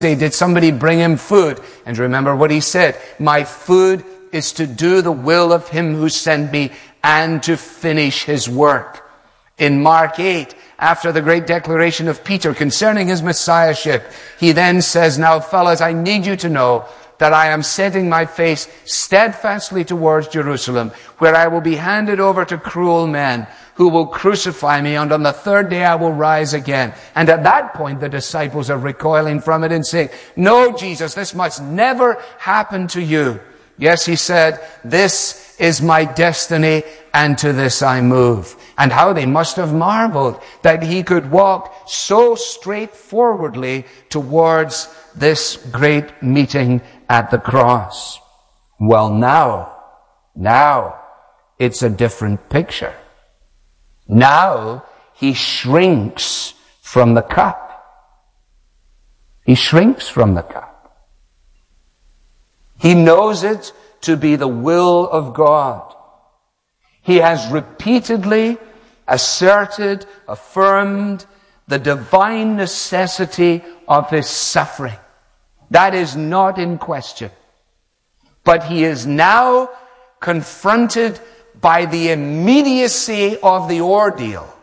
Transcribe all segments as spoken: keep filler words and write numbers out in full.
did somebody bring him food? And remember what he said, my food is to do the will of him who sent me and to finish his work. In Mark eight, after the great declaration of Peter concerning his messiahship, he then says, now fellas, I need you to know that I am setting my face steadfastly towards Jerusalem, where I will be handed over to cruel men who will crucify me, and on the third day I will rise again. And at that point, the disciples are recoiling from it and saying, no, Jesus, this must never happen to you. Yes, he said, this is my destiny, and to this I move. And how they must have marveled that he could walk so straightforwardly towards this great meeting at the cross. Well, now, now, it's a different picture. Now, he shrinks from the cup. He shrinks from the cup. He knows it to be the will of God. He has repeatedly asserted, affirmed the divine necessity of his suffering. That is not in question. But he is now confronted by the immediacy of the ordeal.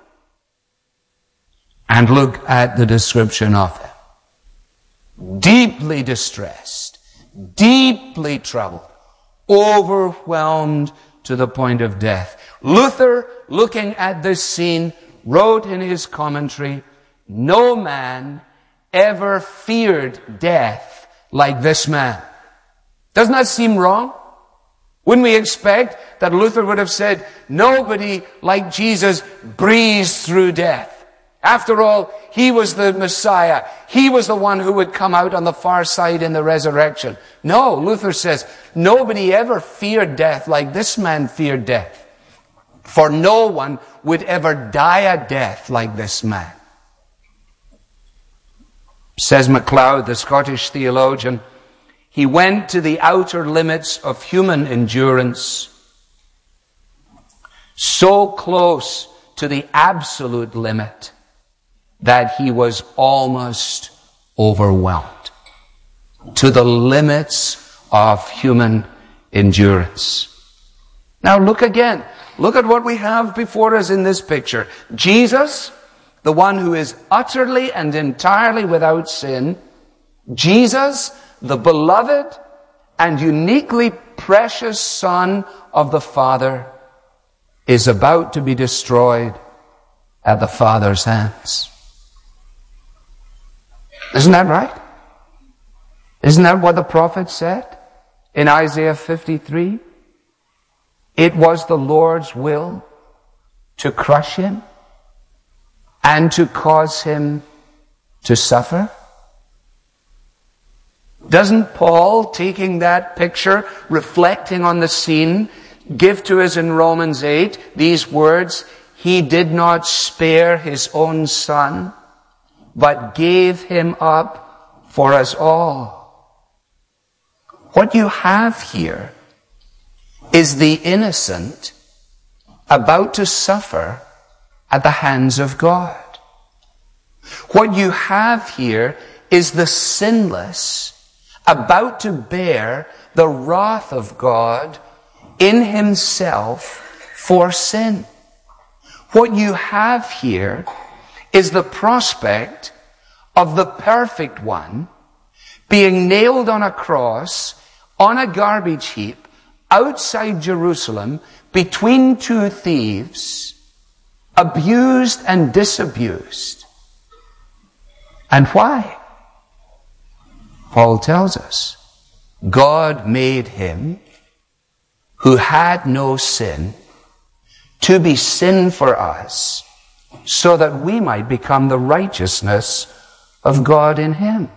And look at the description of him. Deeply distressed, deeply troubled, overwhelmed to the point of death. Luther, looking at this scene, wrote in his commentary, no man ever feared death like this man. Doesn't that seem wrong? Wouldn't we expect that Luther would have said, nobody like Jesus breezed through death? After all, he was the Messiah. He was the one who would come out on the far side in the resurrection. No, Luther says, nobody ever feared death like this man feared death. For no one would ever die a death like this man. Says MacLeod, the Scottish theologian, he went to the outer limits of human endurance, so close to the absolute limit that he was almost overwhelmed, to the limits of human endurance. Now look again. Look at what we have before us in this picture. Jesus, the one who is utterly and entirely without sin, Jesus, the beloved and uniquely precious Son of the Father, is about to be destroyed at the Father's hands. Isn't that right? Isn't that what the prophet said in Isaiah fifty-three? It was the Lord's will to crush him and to cause him to suffer. Doesn't Paul, taking that picture, reflecting on the scene, give to us in Romans eight these words, he did not spare his own Son, but gave him up for us all. What you have here is the innocent about to suffer at the hands of God. What you have here is the sinless about to bear the wrath of God in himself for sin. What you have here is the prospect of the perfect one being nailed on a cross, on a garbage heap, outside Jerusalem, between two thieves, abused and disabused. And why? Paul tells us, God made him who had no sin to be sin for us, so that we might become the righteousness of God in him.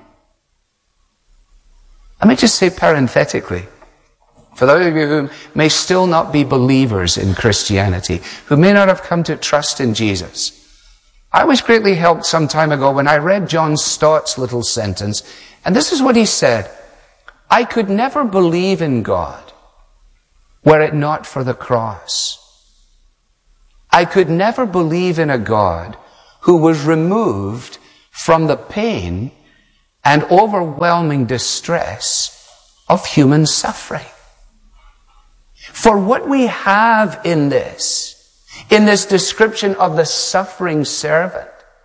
Let me just say parenthetically, for those of you who may still not be believers in Christianity, who may not have come to trust in Jesus, I was greatly helped some time ago when I read John Stott's little sentence, and this is what he said: I could never believe in God were it not for the cross. I could never believe in a God who was removed from the pain and overwhelming distress of human suffering. For what we have in this, in this description of the suffering servant,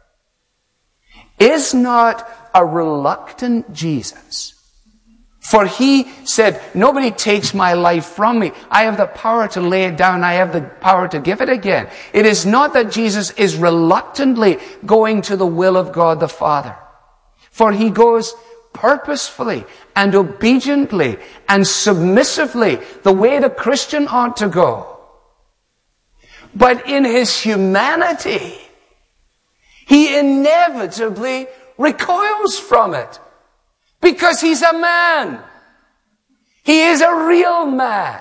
is not a reluctant Jesus. For he said, nobody takes my life from me. I have the power to lay it down. I have the power to give it again. It is not that Jesus is reluctantly going to the will of God the Father. For he goes purposefully and obediently and submissively, the way the Christian ought to go. But in his humanity, he inevitably recoils from it. Because he's a man. He is a real man.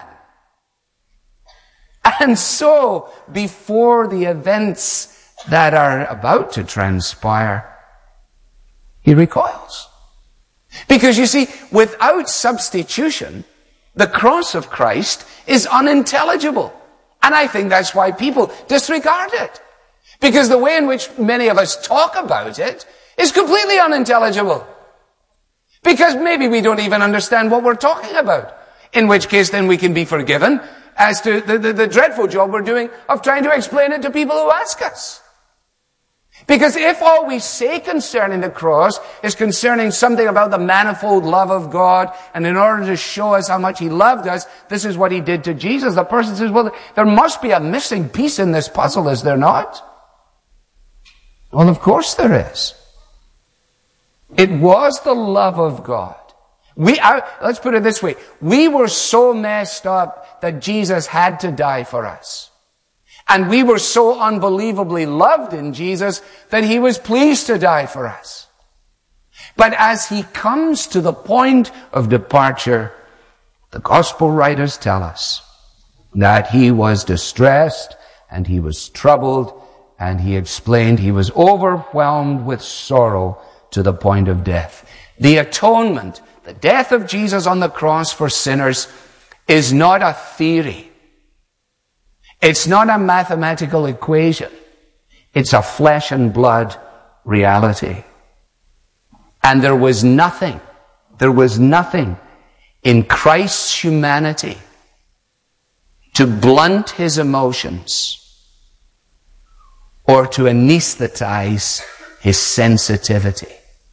And so, before the events that are about to transpire, he recoils. Because you see, without substitution, the cross of Christ is unintelligible. And I think that's why people disregard it. Because the way in which many of us talk about it is completely unintelligible. Because maybe we don't even understand what we're talking about. In which case then we can be forgiven as to the, the, the dreadful job we're doing of trying to explain it to people who ask us. Because if all we say concerning the cross is concerning something about the manifold love of God, and in order to show us how much he loved us, this is what he did to Jesus, the person says, well, there must be a missing piece in this puzzle, is there not? Well, of course there is. It was the love of God. We are, let's put it this way. We were so messed up that Jesus had to die for us. And we were so unbelievably loved in Jesus that he was pleased to die for us. But as he comes to the point of departure, the gospel writers tell us that he was distressed and he was troubled, and he explained he was overwhelmed with sorrow to the point of death. The atonement, the death of Jesus on the cross for sinners, is not a theory. It's not a mathematical equation. It's a flesh and blood reality. And there was nothing, there was nothing in Christ's humanity to blunt his emotions or to anesthetize his sensitivity.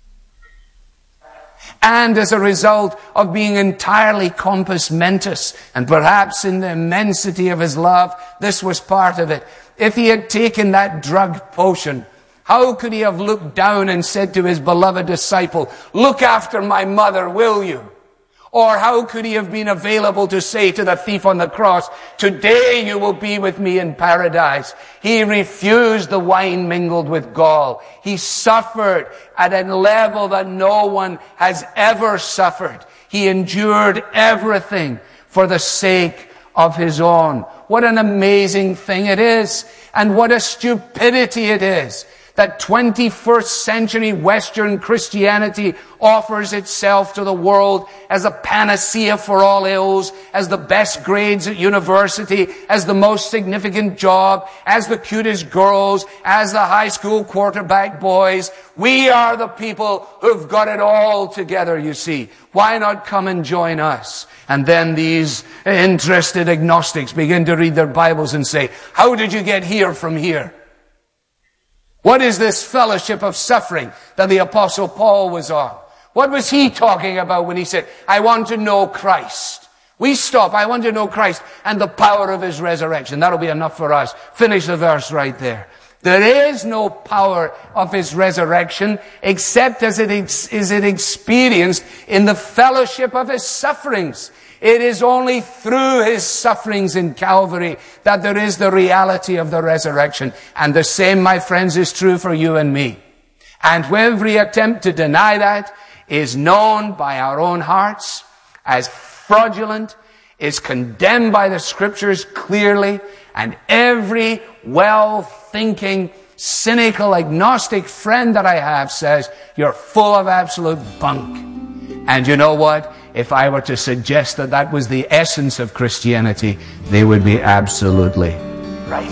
And as a result of being entirely compos mentis, and perhaps in the immensity of his love, this was part of it. If he had taken that drug potion, how could he have looked down and said to his beloved disciple, look after my mother, will you? Or how could he have been available to say to the thief on the cross, today you will be with me in paradise? He refused the wine mingled with gall. He suffered at a level that no one has ever suffered. He endured everything for the sake of his own. What an amazing thing it is, and what a stupidity it is that twenty-first century Western Christianity offers itself to the world as a panacea for all ills, as the best grades at university, as the most significant job, as the cutest girls, as the high school quarterback boys. We are the people who've got it all together, you see. Why not come and join us? And then these interested agnostics begin to read their Bibles and say, how did you get here from here? What is this fellowship of suffering that the Apostle Paul was on? What was he talking about when he said, I want to know Christ? We stop, I want to know Christ and the power of his resurrection. That'll be enough for us. Finish the verse right there. There is no power of his resurrection except as it is it experienced in the fellowship of his sufferings. It is only through his sufferings in Calvary that there is the reality of the resurrection. And the same, my friends, is true for you and me. And every attempt to deny that is known by our own hearts as fraudulent, is condemned by the Scriptures clearly, and every well-thinking, cynical, agnostic friend that I have says, you're full of absolute bunk. And you know what? If I were to suggest that that was the essence of Christianity, they would be absolutely right.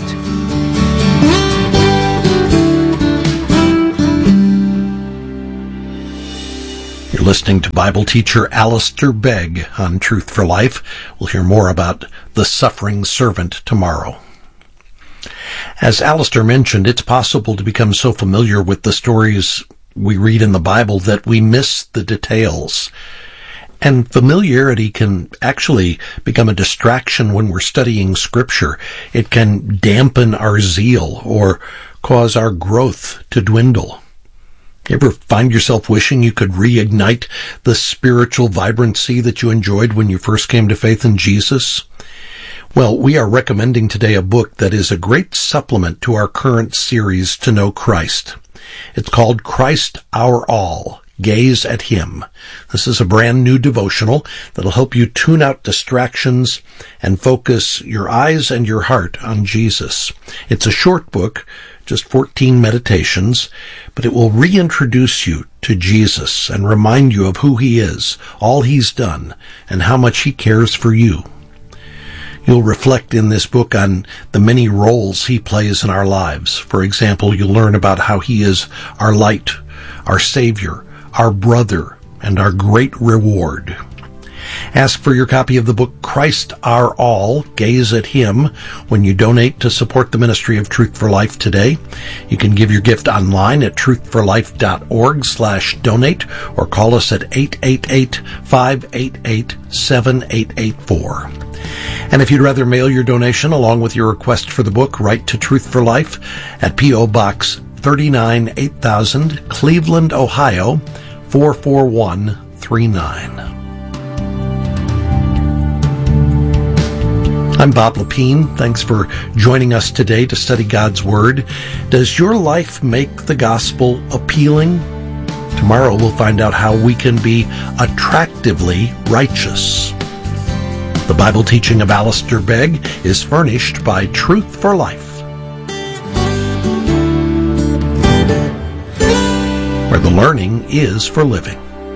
listening to Bible teacher Alistair Begg on Truth for Life. We'll hear more about the suffering servant tomorrow. As Alistair mentioned, it's possible to become so familiar with the stories we read in the Bible that we miss the details. And familiarity can actually become a distraction when we're studying Scripture. It can dampen our zeal or cause our growth to dwindle. You ever find yourself wishing you could reignite the spiritual vibrancy that you enjoyed when you first came to faith in Jesus? Well, we are recommending today a book that is a great supplement to our current series to know Christ. It's called Christ Our All. Gaze at Him. This is a brand new devotional that'll help you tune out distractions and focus your eyes and your heart on Jesus. It's a short book, just fourteen meditations, but it will reintroduce you to Jesus and remind you of who He is, all He's done, and how much He cares for you. You'll reflect in this book on the many roles He plays in our lives. For example, you'll learn about how He is our light, our Savior, our brother, and our great reward. Ask for your copy of the book Christ Our All, Gaze at Him, when you donate to support the ministry of Truth for Life today. You can give your gift online at truthforlife.org slash donate or call us at eight eight eight, five eight eight, seven eight eight four. And if you'd rather mail your donation along with your request for the book, write to Truth for Life at P O. Box thirty-nine, eight thousand, Cleveland, Ohio, four four one three nine. I'm Bob Lepine. Thanks for joining us today to study God's Word. Does your life make the gospel appealing? Tomorrow we'll find out how we can be attractively righteous. The Bible teaching of Alistair Begg is furnished by Truth for Life, where the learning is for living.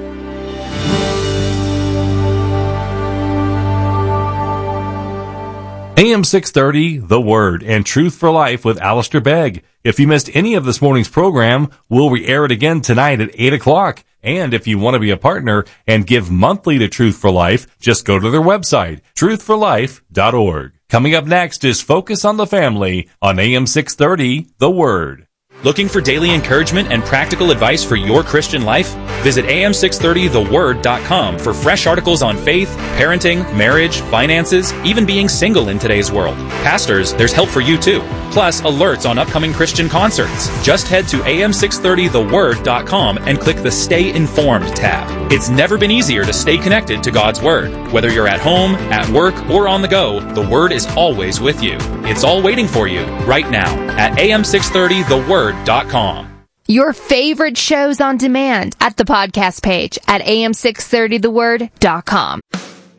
A M six thirty, The Word, and Truth for Life with Alistair Begg. If you missed any of this morning's program, we'll re-air it again tonight at eight o'clock. And if you want to be a partner and give monthly to Truth for Life, just go to their website, truth for life dot org. Coming up next is Focus on the Family on A M six thirty, The Word. Looking for daily encouragement and practical advice for your Christian life? Visit A M six thirty the word dot com for fresh articles on faith, parenting, marriage, finances, even being single in today's world. Pastors, there's help for you too. Plus, alerts on upcoming Christian concerts. Just head to A M six thirty the word dot com and click the Stay Informed tab. It's never been easier to stay connected to God's Word. Whether you're at home, at work, or on the go, the Word is always with you. It's all waiting for you right now at A M six thirty the word dot com. Your favorite shows on demand at the podcast page at A M six thirty the word dot com.